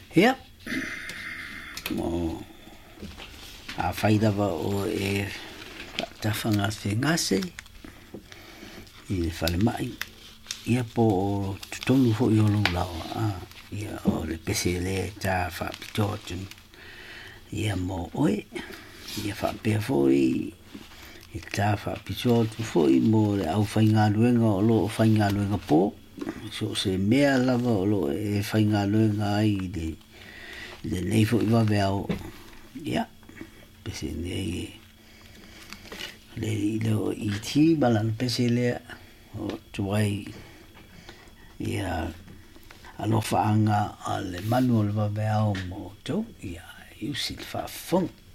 Ia, mo a whaidava o e tawhanga whengase i le whale mai. Ia po o tutonu fo i o laua. Ia o le pese le tā whapitotun. Ia mo oe, ia whapea fo i tā whapitotun fo i mo le au whainga luenga o lo whainga luenga po. So se mea lava o lo e whainga luenga ai le nei fo i wawe au. Ia, pese nei le o i ti balan pese le o tuai ia alo whaanga a le manu o le wawe au mo tau ia iusi le whaafong.